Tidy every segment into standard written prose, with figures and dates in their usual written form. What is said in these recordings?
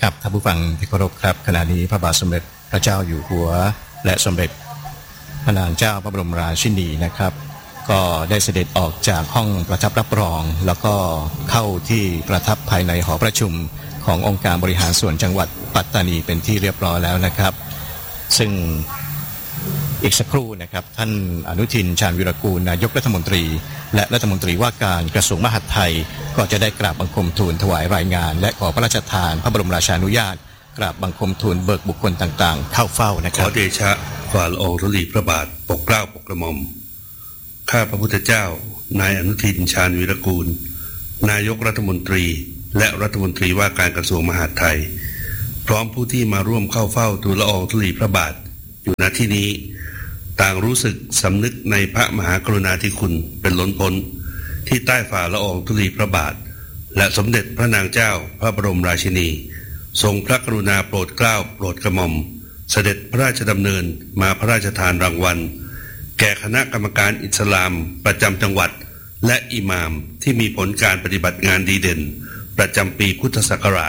ครับท่านผู้ฟังที่เคารพครับขณะนี้พระบาทสมเด็จพระเจ้าอยู่หัวและสมเด็จพระนางเจ้าพระบรมราชินีนะครับก็ได้เสด็จออกจากห้องประทับรับรองแล้วก็เข้าที่ประทับภายในหอประชุมขององค์การบริหารส่วนจังหวัดปัตตานีเป็นที่เรียบร้อยแล้วนะครับซึ่งอีกสักครู่นะครับท่านอนุทินชาญวิรากูลนายกรัฐมนตรีและรัฐมนตรีว่าการกระทรวงมหาดไทยก็จะได้กราบบังคมทูลถวายรายงานและขอพระราชทานพระบรมราชานุญาตกราบบังคมทูลเบิกบุคคลต่างๆเข้าเฝ้านะครับขอเดชะฝ่าละอองธุลีพระบาทปกเกล้าปกกระหม่อมข้าพระพุทธเจ้านายอนุทินชาญวีรกูลนายกรัฐมนตรีและรัฐมนตรีว่าการกระทรวงมหาดไทยพร้อมผู้ที่มาร่วมเข้าเฝ้าทูลละอองธุลีพระบาทอยู่ณที่นี้ต่างรู้สึกสำนึกในพระมหากรุณาธิคุณเป็นล้นพ้นที่ใต้ฝ่าละอองธุลีพระบาทและสมเด็จพระนางเจ้าพระบรมราชินีทรงพระกรุณาโปรดเกล้าโปรดกระหม่อมเสด็จพระราชดำเนินมาพระราชทานรางวัลแก่คณะกรรมการอิสลามประจำจังหวัดและอิหม่ามที่มีผลการปฏิบัติงานดีเด่นประจำปีพุทธศักราช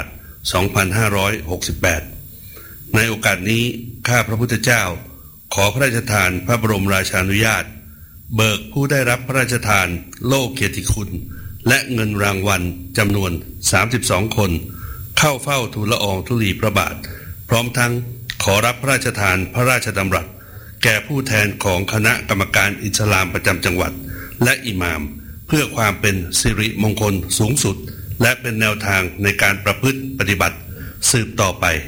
2568 ในโอกาสนี้ข้าพระพุทธเจ้าขอพระราชทานพระบรมราชานุญาตเบิกผู้ได้รับพระราชทานโล่เกียรติคุณและเงินรางวัลจำนวน32คนเข้าเฝ้าทูลละอองธุลีพระบาทพร้อมทั้งขอรับพระราชทานพระราชดำรัสแก่ผู้แทนของคณะกรรมการอิสลามประจำจังหวัดและอิหม่ามเพื่อความเป็นสิริมงคลสูงสุดและเป็นแนวทางในการประพฤติปฏิบัติสืบต่อไป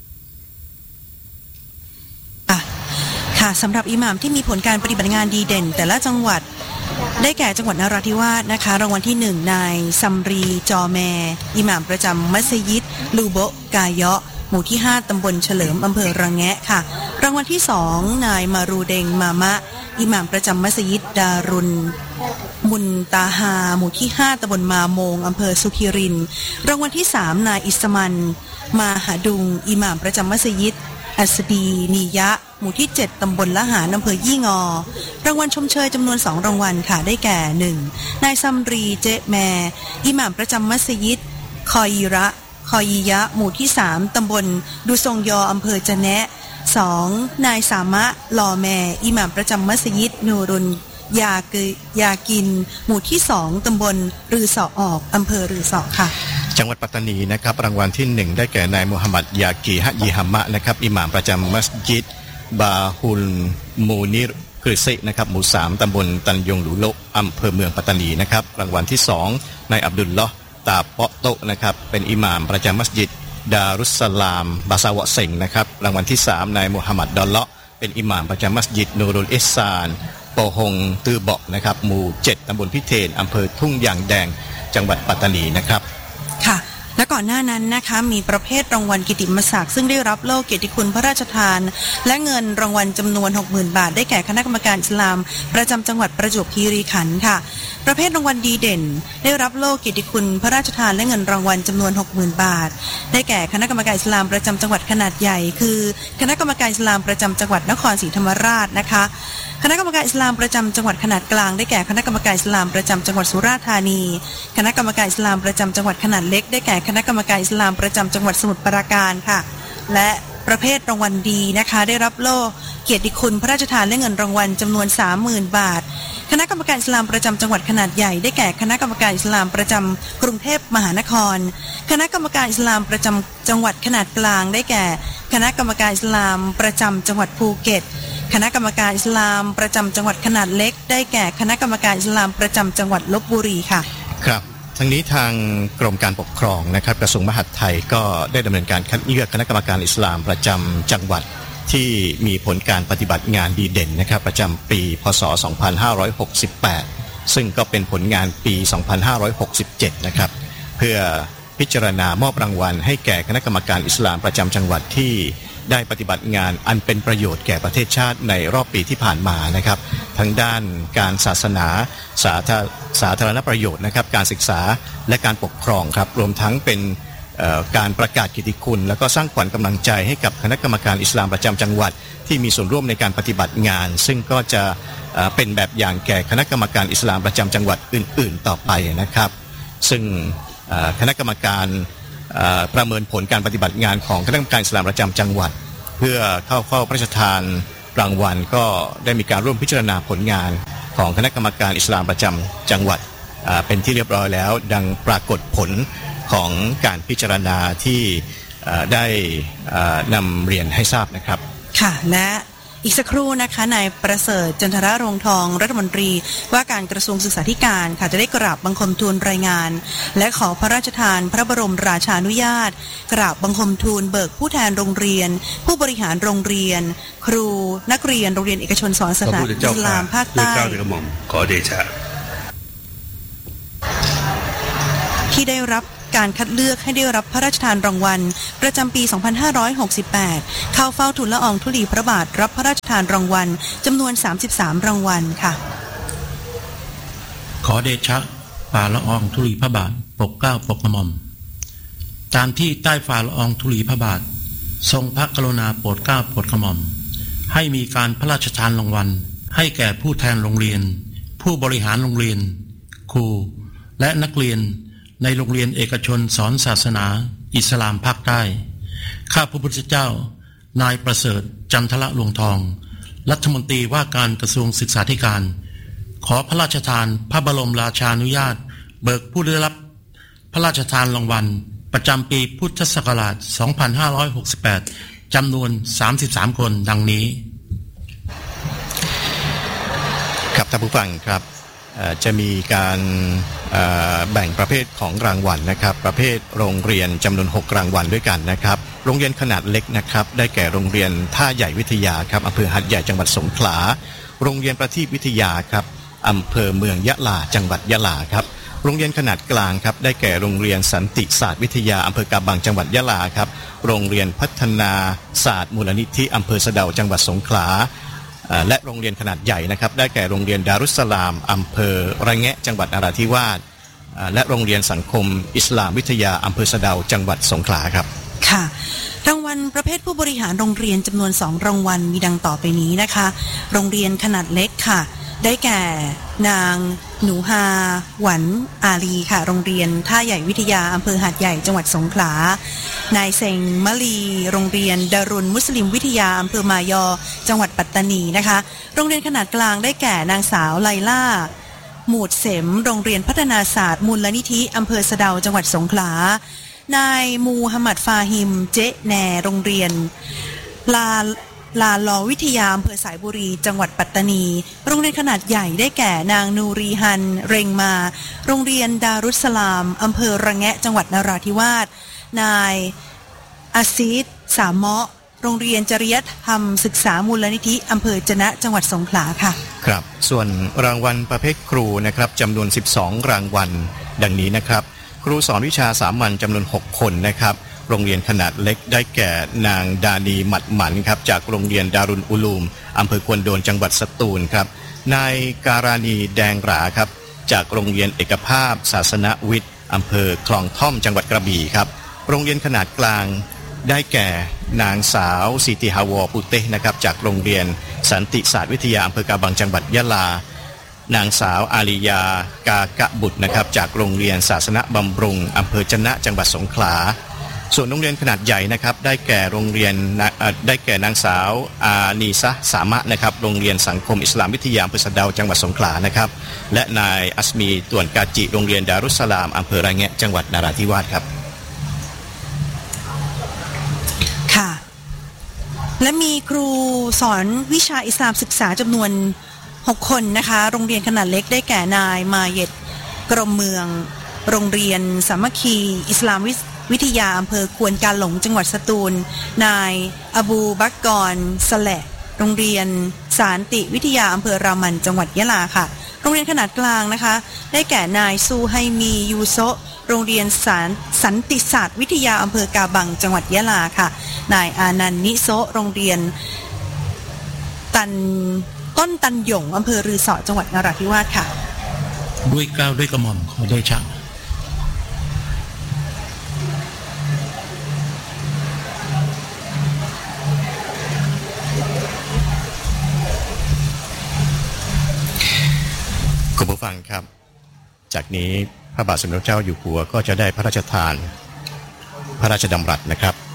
ค่ะสำหรับอิหม่ามที่มีผลการปฏิบัติงานดีเด่นแต่ละจังหวัดได้แก่จังหวัดนราธิวาสนะคะรางวัลที่1นายซัมรีจอแมอิหม่ามประจำมัสยิดลูโบะกายะหมู่ที่5ตำบลเฉลิมอำเภอระแงะค่ะรางวัลที่2นายมารูเดงมามะอิหม่ามประจำมัสยิดดารุนมุนตาฮาหมู่ที่5ตำบลมาโมงอำเภอสุขิรินรางวัลที่3นายอิสมันมาหาดุงอิหม่ามประจำมัสยิดอัสดีนียะหมู่ที่7ตำบลละหารอำเภอยี่งอรางวัลชมเชยจำนวน2รางวัลค่ะได้แก่1นายซัมรีเจแมอิหม่ามประจำมัสยิดคอยียะหมู่ที่3ตำบลดูซงยออำเภอจะแนะ2นายสามะลอแมอิหม่ามประจำมัสยิดนูรุนยากินหมู่ที่2ตำบลรือสอออกอำเภอรือสอค่ะจังหวัดปัตตานีนะครับรางวัลที่1ได้แก่นายมูฮัมหมัดยากีฮะยีฮัมมะนะครับอิหม่ามประจำมัสยิดบาฮุลมูนิรกฤษินะครับหมู่3ตำบลตันยงหลูโลอำเภอเมืองปัตตานีนะครับรางวัลที่2นายอับดุลลอฮ์ตาเปาะโตนะครับเป็นอิหม่ามประจำมัสยิดดารุสสลามบาซาวะเซงนะครับรางวัลที่3นายมูฮัมหมัดดอลเลาะเป็นอิหม่ามประจำมัสยิดนูรุลอิห์ซานโปฮงตือเบาะนะครับหมู่7ตำบลพิเทนอำเภอทุ่งยางแดงจังหวัดปัตตานีนะครับค่ะและก่อนหน้านั้นนะคะมีประเภทรางวัลกิตติมศักดิ์ซึ่งได้รับโล่เกียรติคุณพระราชทานและเงินรางวัลจำนวน 60,000 บาทได้แก่คณะกรรมการอิสลามประจำจังหวัดประจวบคีรีขันธ์ค่ะประเภทรางวัลดีเด่นได้รับโล่เกียรติคุณพระราชทานและเงินรางวัลจำนวน 60,000 บาทได้แก่คณะกรรมการอิสลามประจำจังหวัดขนาดใหญ่คือคณะกรรมการอิสลามประจำจังหวัดนครศรีธรรมราชนะคะคณะกรรมการอิสลามประจำจังหวัดขนาดกลางได้แก่คณะกรรมการอิสลามประจำจังหวัดสุราษฎร์ธานีคณะกรรมการอิสลามประจำจังหวัดขนาดเล็กได้แก่คณะกรรมการอิสลามประจำจังหวัดสมุทรปราการค่ะและประเภทรางวัลดีนะคะได้รับโล่เกียรติคุณพระราชทานและเงินรางวัลจำนวน 30,000 บาทคณะกรรมการอิสลามประจำจังหวัดขนาดใหญ่ได้แก่คณะกรรมการอิสลามประจำกรุงเทพมหานครคณะกรรมการอิสลามประจำจังหวัดขนาดกลางได้แก่คณะกรรมการอิสลามประจำจังหวัดภูเก็ตคณะกรรมการอิสลามประจำจังหวัดขนาดเล็กได้แก่คณะกรรมการอิสลามประจำจังหวัดลพบุรีค่ะครับทั้งนี้ทางกรมการปกครองนะครับกระทรวงมหาดไทยก็ได้ดำเนินการคัดเลือกคณะกรรมการอิสลามประจำจังหวัดที่มีผลการปฏิบัติงานดีเด่นนะครับประจำปีพ.ศ. 2568ซึ่งก็เป็นผลงานปี 2567นะครับเพื่อพิจารณามอบรางวัลให้แก่คณะกรรมการอิสลามประจำจังหวัดที่ได้ปฏิบัติงานอันเป็นประโยชน์แก่ประเทศชาติในรอบปีที่ผ่านมานะครับทั้งด้านการศาสนาสาธารณประโยชน์นะครับการศึกษาและการปกครองครับรวมทั้งเป็นการประกาศเกียรติคุณแล้วก็สร้างขวัญกำลังใจให้กับคณะกรรมการอิสลามประจำจังหวัดที่มีส่วนร่วมในการปฏิบัติงานซึ่งก็จะเป็นแบบอย่างแก่คณะกรรมการอิสลามประจำจังหวัดอื่นๆต่อไปนะครับซึ่งคณะกรรมการประเมินผลการปฏิบัติงานของคณะกรรมการอิสลามประจำจังหวัดเพื่อเข้าเฝ้าพระราชทานรางวัลก็ได้มีการร่วมพิจารณาผลงานของคณะกรรมการอิสลามประจำจังหวัดเป็นที่เรียบร้อยแล้วดังปรากฏผลของการพิจารณาที่ได้นำเรียนให้ทราบนะครับค่ะและอีกสักครู่นะคะนายประเสริฐจันทรโรงทองรัฐมนตรีว่าการกระทรวงศึกษาธิการค่ะจะได้กราบบังคมทูลรายงานและขอพระราชทานพระบรมราชานุญาตกราบบังคมทูลเบิกผู้แทนโรงเรียนผู้บริหารโรงเรียนครูนักเรียนโรงเรียนเอกชนสอนศาสนาอิสลามภาคใต้ขอเดชะที่ได้รับการคัดเลือกให้ได้รับพระราชทานรางวัลประจำปี 2568 เข้าเฝ้าทูลละอองธุลีพระบาทรับพระราชทานรางวัลจำนวน33รางวัลค่ะขอเดชะฝ่าละอองธุลีพระบาทปกเกล้าปกกระหม่อมตามที่ใต้ฝ่าละอองธุลีพระบาททรงพระกรุณาโปรดเกล้าโปรดกระหม่อมให้มีการพระราชทานรางวัลให้แก่ผู้แทนโรงเรียนผู้บริหารโรงเรียนครูและนักเรียนในโรงเรียนเอกชนสอนศาสนาอิสลามภาคใต้ข้าพระพุทธเจ้านายประเสริฐจันทรโรงทองรัฐมนตรีว่าการกระทรวงศึกษาธิการขอพระราชทานพระบรมราชานุญาตเบิกผู้ได้รับพระราชทานรางวัลประจำปีพุทธศักราช 2568 จำนวน33คนดังนี้ครับท่านผู้ฟังครับจะมีการแบ่งประเภทของรางวัลนะครับประเภทโรงเรียนจำนวน6รางวัลด้วยกันนะครับโรงเรียนขนาดเล็กนะครับได้แก่โรงเรียนท่าใหญ่วิทยาครับอำเภอหัดใหญ่จังหวัดสงขลาโรงเรียนประทีปวิทยาครับอำเภอเมืองยะลาจังหวัดยะลาครับโรงเรียนขนาดกลางครับได้แก่โรงเรียนสันติศาสตร์วิทยาอำเภอกาบังจังหวัดยะลาครับโรงเรียนพัฒนาศาสตร์มูลนิธิอำเภอสะเดาจังหวัดสงขลาและโรงเรียนขนาดใหญ่นะครับได้แก่โรงเรียนดารุสสลามอำเภอระแงะจังหวัดนราธิวาสและโรงเรียนสังคมอิสลามวิทยาอำเภอสะเดาจังหวัดสงขลาครับค่ะรางวัลประเภทผู้บริหารโรงเรียนจำนวน2รางวัลมีดังต่อไปนี้นะคะโรงเรียนขนาดเล็กค่ะได้แก่นางหนูฮาหวันอาลีค่ะโรงเรียนท่าใหญ่วิทยาอำเภอหาดใหญ่จังหวัดสงขลานายเซงมะลีโรงเรียนดารุนมุสลิมวิทยาอำเภอมายอจังหวัดปัตตานีนะคะโรงเรียนขนาดกลางได้แก่นางสาวไลล่าหมูดเสมโรงเรียนพัฒนาศาสตร์มูลนิธิอำเภอสะเดาจังหวัดสงขลานายมูฮัมหมัดฟาฮิมเจแนโรงเรียนลาลอวิทยาอำเภอสายบุรีจังหวัดปัตตานีโรงเรียนขนาดใหญ่ได้แก่นางนูรีฮันเรงมาโรงเรียนดารุสสลามอำเภอระแงะจังหวัดนราธิวาสนายอาซีดสามเมาะโรงเรียนจริยธรรมศึกษามูลนิธิอำเภอจะนะจังหวัดสงขลาค่ะครับส่วนรางวัลประเภทครูนะครับจำนวน12รางวัลดังนี้นะครับครูสอนวิชาสามัญจำนวน6คนนะครับโรงเรียนขนาดเล็กได้แก่นางดานีหมัดหมันครับจากโรงเรียนดารุนอุลูมอำเภอควนโดนจังหวัดสตูลครับนายการานีแดงหราครับจากโรงเรียนเอกภาพศาสนวิทย์อำเภอคลองท่อมจังหวัดกระบี่ครับโรงเรียนขนาดกลางได้แก่นางสาวสิติฮาวอปุเตนะครับจากโรงเรียนสันติศาสตร์วิทยาอำเภอกาบังจังหวัดยะลานางสาวอาริยากากะบุตรนะครับจากโรงเรียนศาสนบำรุงอำเภอจะนะจังหวัดสงขลาส่วนโรงเรียนขนาดใหญ่นะครับได้แก่นางสาวอานีซะสามะนะครับโรงเรียนสังคมอิสลามวิทยาอำเภอสะเดาจังหวัดสงขลานะครับและนายอัสมีต่วนกาจิโรงเรียนดารุสสลามอำเภอระแงะจังหวัดนราธิวาสครับค่ะและมีครูสอนวิชาอิสลามศึกษาจำนวน6คนนะคะโรงเรียนขนาดเล็กได้แก่นายมาเย็ดกรมเมืองโรงเรียนสามัคคีอิสลามวิทยาอำเภอควนกาหลงจังหวัดสตูลนายอบูบักกรสแหละโรงเรียนสานติวิทยาอำเภอรามันจังหวัดยะลาค่ะโรงเรียนขนาดกลางนะคะได้แก่นายซูไฮมียูโซโรงเรียนสันติศาสตร์วิทยาอำเภอกาบังจังหวัดยะลาค่ะนายอานันนิโซโรงเรียนต้นตันหยงอำเภอรือสอจังหวัดนราธิวาสค่ะด้วยเกล้าด้วยกระหม่อมขอเดชะคุณผู้ฟังครับจากนี้พระบาทสมเด็จเจ้าอยู่หัวก็จะได้พระราชทานพระราชดำรัสนะครับ